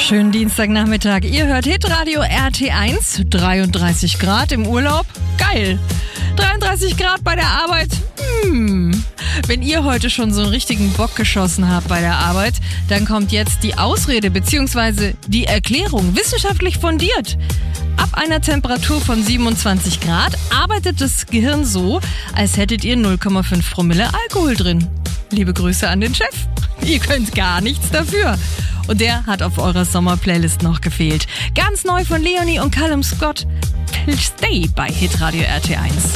Schönen Dienstagnachmittag. Ihr hört Hitradio RT1. 33 Grad im Urlaub. Geil. 33 Grad bei der Arbeit. Wenn ihr heute schon so einen richtigen Bock geschossen habt bei der Arbeit, dann kommt jetzt die Ausrede bzw. die Erklärung, wissenschaftlich fundiert. Ab einer Temperatur von 27 Grad arbeitet das Gehirn so, als hättet ihr 0,5 Promille Alkohol drin. Liebe Grüße an den Chef. Ihr könnt gar nichts dafür. Und der hat auf eurer Sommerplaylist noch gefehlt. Ganz neu von Leonie und Callum Scott. Stay bei Hitradio RT1.